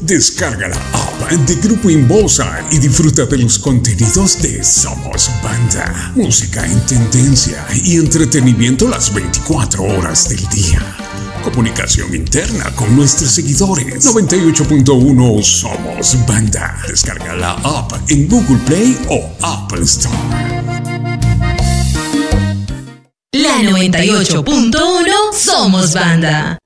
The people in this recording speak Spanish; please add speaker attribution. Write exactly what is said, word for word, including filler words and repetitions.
Speaker 1: Descarga la app de Grupo Inbosa y disfruta de los contenidos de Somos Banda. Música en tendencia y entretenimiento las veinticuatro horas del día. Comunicación interna con nuestros seguidores. noventa y ocho punto uno Somos Banda. Descarga la app en Google Play o Apple Store.
Speaker 2: La noventa y ocho punto uno Somos Banda.